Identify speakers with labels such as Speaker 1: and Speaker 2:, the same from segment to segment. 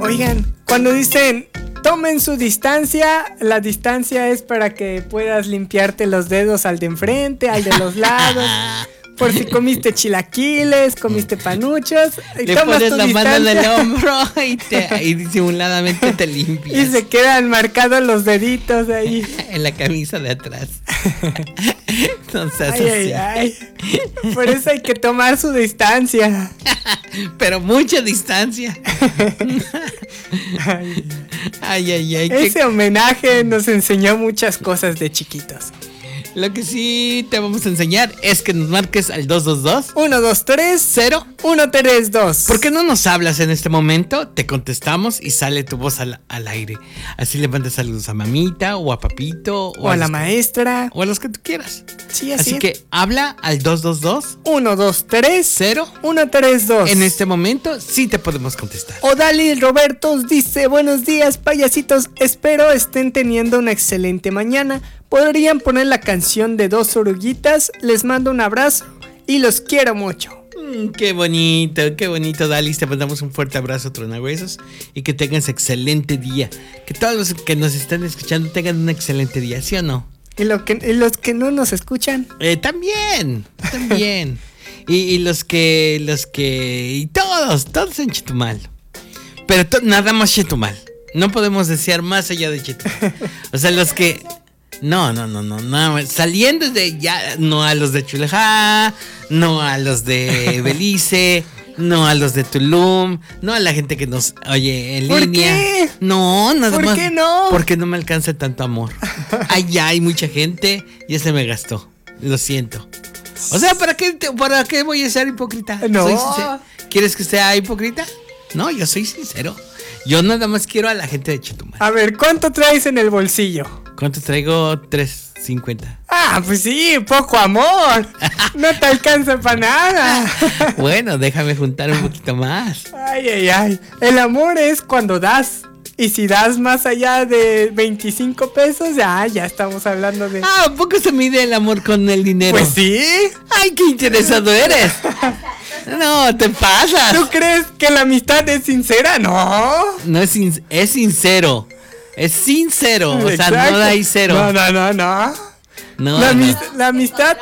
Speaker 1: Oigan, cuando dicen tomen su distancia, la distancia es para que puedas limpiarte los dedos al de enfrente, al de los lados. Por si comiste chilaquiles, comiste panuchos.
Speaker 2: Le pones la mano en el hombro y disimuladamente te limpias.
Speaker 1: Y se quedan marcados los deditos ahí.
Speaker 2: En la camisa de atrás. Entonces,
Speaker 1: ay. Por eso hay que tomar su distancia.
Speaker 2: Pero mucha distancia. Ay.
Speaker 1: Ese homenaje nos enseñó muchas cosas de chiquitos.
Speaker 2: Lo que sí te vamos a enseñar es que nos marques al
Speaker 1: 222-123-0-132.
Speaker 2: ¿Por qué no nos hablas en este momento? Te contestamos y sale tu voz al aire. Así le mandas saludos a mamita o a papito
Speaker 1: o a la maestra
Speaker 2: o a los que tú quieras.
Speaker 1: Sí,
Speaker 2: así que habla al
Speaker 1: 222-123-0-132.
Speaker 2: En este momento sí te podemos contestar.
Speaker 1: Odali Robertos dice: buenos días, payasitos, espero estén teniendo una excelente mañana. ¿Podrían poner la canción de Dos Oruguitas? Les mando un abrazo y los quiero mucho.
Speaker 2: Qué bonito, Dalis. Te mandamos un fuerte abrazo, Tronahuesos, y que tengas excelente día. Que todos los que nos están escuchando tengan un excelente día, ¿sí o no?
Speaker 1: ¿Y los que no nos escuchan?
Speaker 2: También. y los que... Y todos en Chetumal. Pero nada más Chetumal. No podemos desear más allá de Chetumal. O sea, los que... No, saliendo de ya, no a los de Chulejá, no a los de Belice, no a los de Tulum, no a la gente que nos oye en línea.
Speaker 1: ¿Por qué?
Speaker 2: No, nada más.
Speaker 1: ¿Por qué no?
Speaker 2: Porque no me alcanza tanto amor. Ya hay mucha gente, ya se me gastó. Lo siento. O sea, ¿para qué voy a ser hipócrita?
Speaker 1: No.
Speaker 2: ¿Quieres que sea hipócrita? No, yo soy sincero. Yo nada más quiero a la gente de Chetumal.
Speaker 1: A ver, ¿cuánto traes en el bolsillo?
Speaker 2: ¿Cuánto traigo? 3.50.
Speaker 1: Ah, pues sí, poco amor. No te alcanza para nada.
Speaker 2: Bueno, déjame juntar un poquito más.
Speaker 1: Ay. El amor es cuando das. Y si das más allá de 25 pesos, ya estamos hablando de...
Speaker 2: ¿A poco se mide el amor con el dinero?
Speaker 1: Pues sí.
Speaker 2: Ay, qué interesado eres. No, te pasas.
Speaker 1: ¿Tú crees que la amistad es sincera? No.
Speaker 2: No es sincero. Es sincero. O sea,
Speaker 1: exacto.
Speaker 2: No da ahí cero.
Speaker 1: No. La amistad...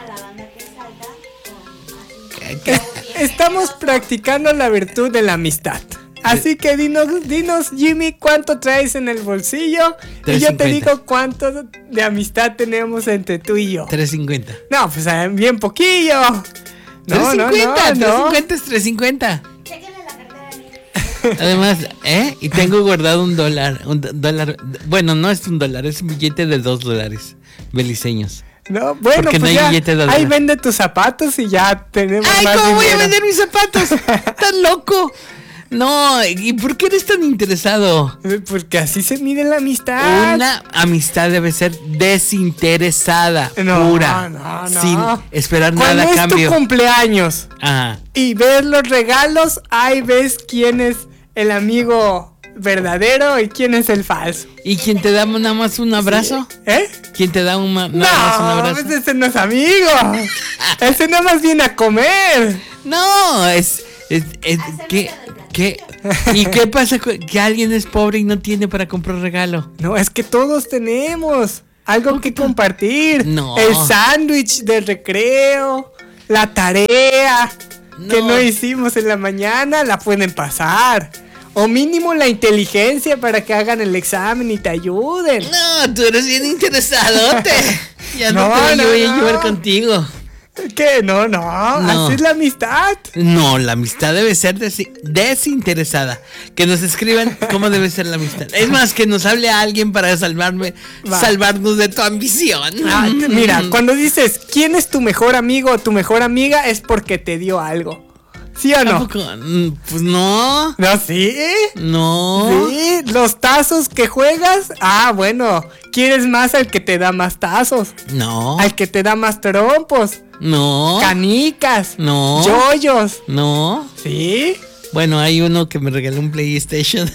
Speaker 1: Estamos practicando la virtud de la amistad. Así que dinos, Jimmy, ¿cuánto traes en el bolsillo? 3.50. Y yo te digo cuánto de amistad tenemos entre tú y yo.
Speaker 2: 3.50.
Speaker 1: No, pues bien poquillo. No.
Speaker 2: 3.50 es 3.50.
Speaker 3: Chéquenle la cartera.
Speaker 2: Además, y tengo guardado un dólar. Bueno, no es $1, es un billete de $2 beliceños.
Speaker 1: No, bueno,
Speaker 2: porque
Speaker 1: pues
Speaker 2: no
Speaker 1: ya,
Speaker 2: hay billete de $1.
Speaker 1: ahí vende tus zapatos y ya tenemos
Speaker 2: ¡Ay,
Speaker 1: más
Speaker 2: cómo
Speaker 1: dinero!
Speaker 2: voy a vender mis zapatos! ¡Estás loco! No, ¿y por qué eres tan interesado?
Speaker 1: Porque así se mide la amistad.
Speaker 2: Una amistad debe ser desinteresada, pura, sin esperar nada a cambio.
Speaker 1: Cuando es tu cumpleaños y ves los regalos, ahí ves quién es el amigo verdadero y quién es el falso.
Speaker 2: ¿Y quién te da nada más un abrazo?
Speaker 1: ¿Sí?
Speaker 2: ¿Quién te da nada más un abrazo?
Speaker 1: No, pues ese no es amigo. Ese nada más viene a comer.
Speaker 2: No, ¿qué? ¿Y qué pasa que alguien es pobre y no tiene para comprar regalo?
Speaker 1: No, es que todos tenemos algo que compartir.
Speaker 2: No.
Speaker 1: El sándwich del recreo, la tarea que no hicimos en la mañana, la pueden pasar. O mínimo la inteligencia para que hagan el examen y te ayuden.
Speaker 2: No, tú eres bien interesadote. Ya no te voy a llevar contigo.
Speaker 1: ¿Qué? No, así es la amistad.
Speaker 2: No, la amistad debe ser desinteresada. Que nos escriban cómo debe ser la amistad. Es más, que nos hable a alguien para salvarnos de tu ambición.
Speaker 1: Mira, cuando dices ¿quién es tu mejor amigo o tu mejor amiga? Es porque te dio algo. ¿Sí o no?
Speaker 2: Pues no.
Speaker 1: ¿No, sí?
Speaker 2: No.
Speaker 1: Sí, los tazos que juegas. Bueno, ¿quieres más al que te da más tazos?
Speaker 2: No.
Speaker 1: Al que te da más trompos.
Speaker 2: No.
Speaker 1: Canicas.
Speaker 2: No.
Speaker 1: Yoyos.
Speaker 2: No.
Speaker 1: ¿Sí?
Speaker 2: Bueno, hay uno que me regaló un PlayStation.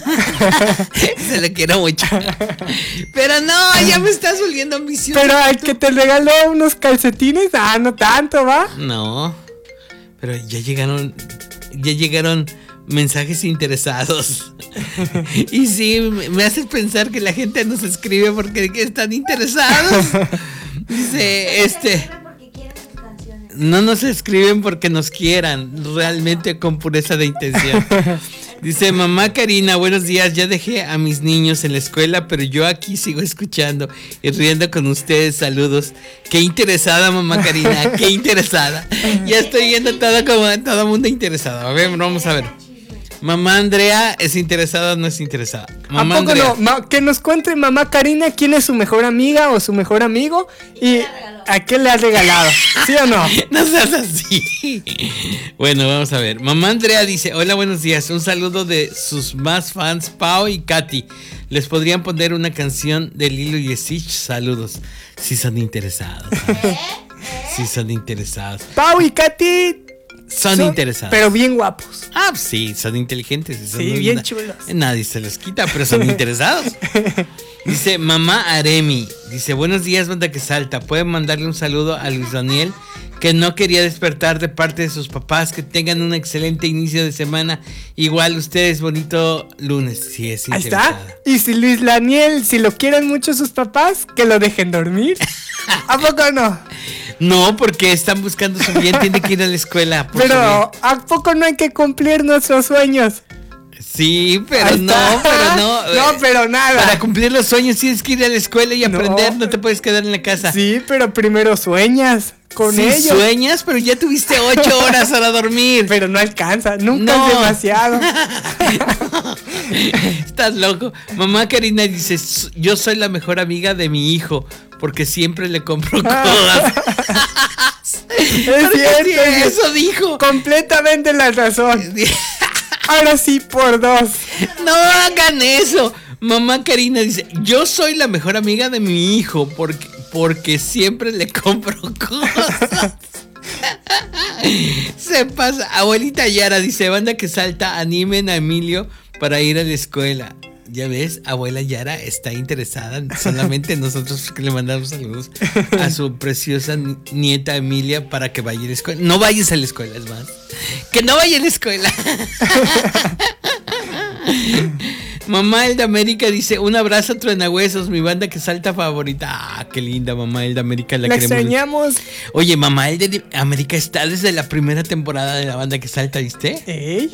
Speaker 2: Se lo quiero mucho. Pero no, ya me estás volviendo ambicioso.
Speaker 1: Pero al que te regaló unos calcetines, no tanto, ¿va?
Speaker 2: No. Pero ya llegaron mensajes interesados. Y sí, me haces pensar que la gente nos escribe porque están interesados. Dice, no nos escriben porque nos quieran, realmente con pureza de intención. Dice, mamá Karina, buenos días, ya dejé a mis niños en la escuela, pero yo aquí sigo escuchando y riendo con ustedes, saludos. Qué interesada, mamá Karina, qué interesada. Ya estoy viendo todo mundo interesado. A ver, vamos a ver. Mamá Andrea, ¿es interesada o no es interesada? Mamá
Speaker 1: ¿A poco
Speaker 2: Andrea.
Speaker 1: no? Que nos cuente mamá Karina quién es su mejor amiga o su mejor amigo y a qué le ha regalado. ¿Sí o no?
Speaker 2: No seas así. Bueno, vamos a ver. Mamá Andrea dice, hola, buenos días. Un saludo de sus más fans, Pau y Katy. ¿Les podrían poner una canción de Lilo y Stitch? Saludos. Si son interesados. Si son interesados.
Speaker 1: Pau y Katy
Speaker 2: Son interesados.
Speaker 1: Pero bien guapos.
Speaker 2: Ah, sí, son inteligentes.
Speaker 1: Sí, bien chulos.
Speaker 2: Nadie se los quita, pero son interesados. Dice mamá Aremi. Dice, buenos días, banda que salta. Pueden mandarle un saludo a Luis Daniel, que no quería despertar de parte de sus papás. Que tengan un excelente inicio de semana. Igual ustedes, bonito lunes. Sí, es interesada.
Speaker 1: Ahí está. Y si Luis Daniel, si lo quieren mucho sus papás, que lo dejen dormir. ¿A poco no?
Speaker 2: No, porque están buscando su bien, tiene que ir a la escuela.
Speaker 1: Pero, ¿a poco no hay que cumplir nuestros sueños?
Speaker 2: Sí, pero no.
Speaker 1: No, pero nada.
Speaker 2: Para cumplir los sueños tienes que ir a la escuela y aprender, no te puedes quedar en la casa.
Speaker 1: Sí, pero primero sueñas con
Speaker 2: sí,
Speaker 1: ellos.
Speaker 2: Sueñas, pero ya tuviste 8 horas para dormir.
Speaker 1: Pero no alcanza, nunca es demasiado.
Speaker 2: Estás loco. Mamá Karina dice, yo soy la mejor amiga de mi hijo, porque siempre le compro cosas.
Speaker 1: Es cierto,
Speaker 2: eso dijo.
Speaker 1: Completamente la razón. Ahora sí, por 2.
Speaker 2: No hagan eso. Mamá Karina dice, yo soy la mejor amiga de mi hijo, porque siempre le compro cosas. Se pasa. Abuelita Yara dice, banda que salta, animen a Emilio para ir a la escuela. Ya ves, abuela Yara está interesada solamente en nosotros, que le mandamos saludos a su preciosa nieta Emilia para que vaya a la escuela. No vayas a la escuela, es más. Que no vaya a la escuela. Mamá Elda América dice, un abrazo truenahuesos, mi banda que salta favorita. Ah, qué linda mamá Elda América, la queremos.
Speaker 1: extrañamos.
Speaker 2: Oye, mamá Elda América está desde la primera temporada de la banda que salta, ¿viste?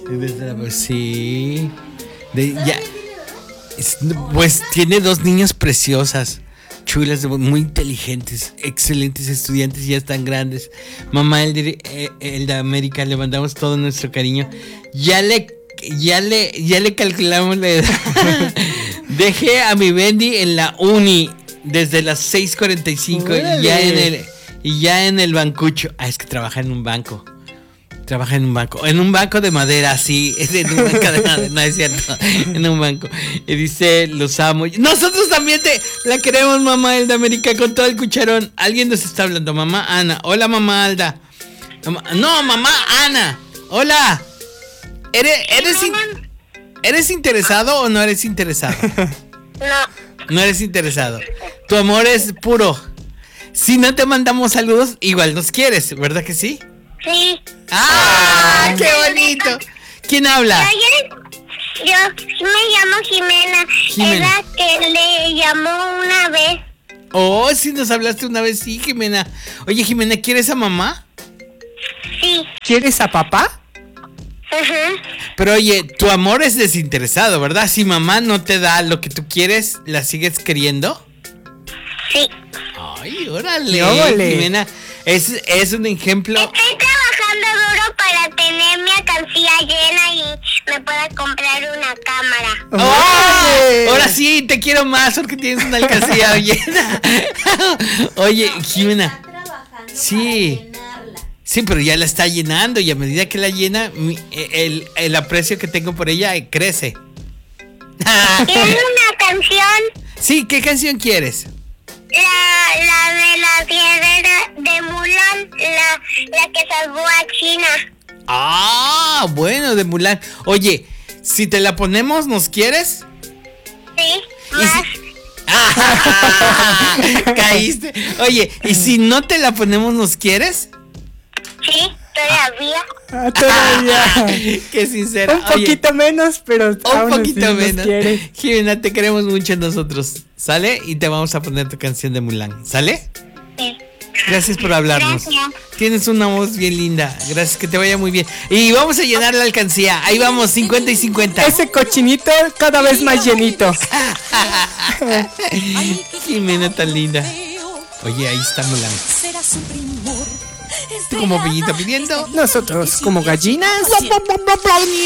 Speaker 2: Sí. Ya. Pues tiene 2 niñas preciosas, chulas, muy inteligentes, excelentes estudiantes, ya están grandes. Mamá Elda América, le mandamos todo nuestro cariño. Ya le calculamos la edad. Dejé a mi Bendy en la uni desde las 6:45 y ya en el bancucho. Ah, es que trabaja en un banco. Trabaja en un banco de madera, sí, en un banco de madera, no es cierto, en un banco. Y dice, los amo. Nosotros también la queremos, mamá Elda América, con todo el cucharón. Alguien nos está hablando, mamá Ana. Hola, mamá Alda. No, mamá Ana. Hola. ¿Eres interesado o no eres interesado?
Speaker 3: No.
Speaker 2: No eres interesado. Tu amor es puro. Si no te mandamos saludos, igual nos quieres, ¿verdad que sí?
Speaker 3: Sí.
Speaker 2: ¡Ah! ¡Qué bonito! ¿Quién habla?
Speaker 3: Yo me llamo Jimena. Es la que le llamó una vez.
Speaker 2: Oh, sí nos hablaste una vez, sí, Jimena. Oye, Jimena, ¿quieres a mamá?
Speaker 3: Sí.
Speaker 1: ¿Quieres a papá?
Speaker 3: Ajá.
Speaker 2: Pero oye, tu amor es desinteresado, ¿verdad? Si mamá no te da lo que tú quieres, ¿la sigues queriendo?
Speaker 3: Sí.
Speaker 2: Ay, órale. Jimena, es un ejemplo.
Speaker 3: Estoy trabajando duro para tener mi alcancía llena y me pueda comprar una cámara.
Speaker 2: ¡Oh! Ahora sí, te quiero más porque tienes una alcancía llena. Oye, Jimena. Sí. Sí, pero ya la está llenando y a medida que la llena, el aprecio que tengo por ella crece.
Speaker 3: ¿Quieres una canción?
Speaker 2: Sí, ¿qué canción quieres?
Speaker 3: La de la guerrera de Mulan, la que salvó a China.
Speaker 2: Ah, bueno, de Mulan. Oye, si te la ponemos, ¿nos quieres?
Speaker 3: Sí, más.
Speaker 2: Caíste. Oye, ¿y si no te la ponemos, nos quieres?
Speaker 3: Sí, todavía Todavía.
Speaker 1: Todavía.
Speaker 2: Qué sincera.
Speaker 1: Un poquito menos, pero
Speaker 2: Un
Speaker 1: aún así
Speaker 2: poquito
Speaker 1: nos
Speaker 2: menos.
Speaker 1: quieres.
Speaker 2: Jimena, te queremos mucho nosotros. ¿Sale? Y te vamos a poner tu canción de Mulan. ¿Sale?
Speaker 3: Sí.
Speaker 2: Gracias por hablarnos.
Speaker 3: Gracias.
Speaker 2: Tienes una voz bien linda. Gracias, que te vaya muy bien. Y vamos a llenar la alcancía. Ahí vamos, 50 y 50.
Speaker 1: Ese cochinito cada vez más llenito.
Speaker 2: Jimena tan linda. Oye, ahí está Mulan. Tú como pellito pidiendo.
Speaker 1: Nosotros como gallinas.